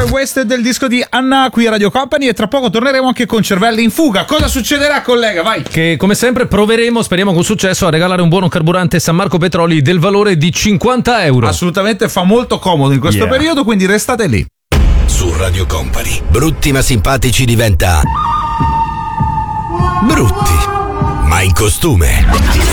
Wasted del disco di Anna qui a Radio Company, e tra poco torneremo anche con Cervelli in fuga. Cosa succederà, collega? Vai! Che come sempre proveremo, speriamo con successo, a regalare un buono carburante San Marco Petroli del valore di 50 euro. Assolutamente, fa molto comodo in questo periodo, quindi restate lì. Su Radio Company, brutti ma simpatici diventa brutti, ma in costume.